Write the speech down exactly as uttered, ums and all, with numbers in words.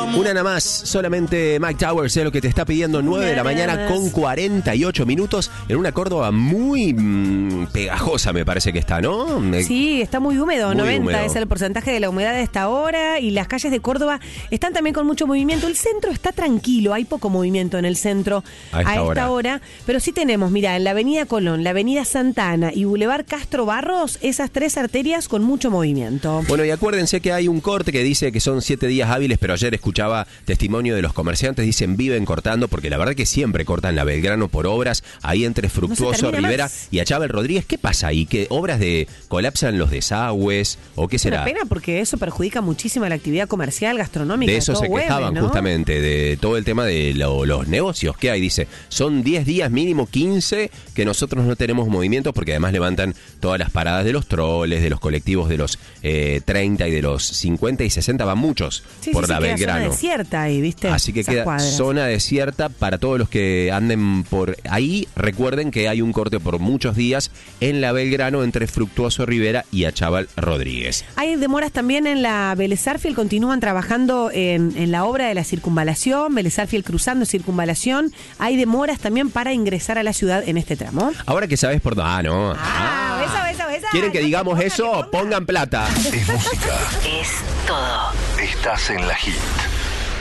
Una nada más, solamente Mike Towers es lo que te está pidiendo. Nueve de la mañana con cuarenta y ocho minutos en una Córdoba muy mmm, pegajosa, me parece que está, ¿no? Me... Sí, está muy húmedo, muy noventa húmedo. Es el porcentaje de la humedad de esta hora, y las calles de Córdoba están también con mucho movimiento. El centro está tranquilo, hay poco movimiento en el centro a esta, a esta hora. hora, pero sí tenemos, mira, en la avenida Colón, la avenida Santa Ana y Boulevard Castro Barros, esas tres arterias con mucho movimiento. Bueno, y acuérdense que hay un corte que dice que son siete días hábiles, pero ayer escuchaba testimonio de los comerciantes, dicen viven cortando, porque la verdad que siempre cortan la Belgrano por obras, ahí entre Fructuoso, no Rivera más. y Achával Rodríguez. ¿Qué pasa ahí? ¿Qué obras de colapsan los desagües o qué será? Es una pena porque eso perjudica muchísimo la actividad comercial, gastronómica. De eso se quejaban Güemes, ¿no? justamente, de todo el tema de lo, los negocios que hay. Dice, son diez días mínimo, quince, que nosotros no tenemos movimiento, porque además levantan todas las paradas de los troles, de los colectivos de los eh, treinta y de los cincuenta y sesenta, van muchos sí, por sí, la sí, Belgrano. Desierta ahí, ¿viste? Así que Esas queda cuadras. Zona desierta para todos los que anden por ahí. Recuerden que hay un corte por muchos días en la Belgrano entre Fructuoso Rivera y Achával Rodríguez. Hay demoras también en la Vélez Sarsfield, continúan trabajando en, en la obra de la circunvalación, Vélez Sarsfield cruzando circunvalación. Hay demoras también para ingresar a la ciudad en este tramo. Ahora que sabes por dónde. Ah, no. Ah, ah. Eso, eso, eso. ¿Quieren que no digamos ponga, eso? que ponga. Pongan plata. Es música. Es todo. Estás en la hit.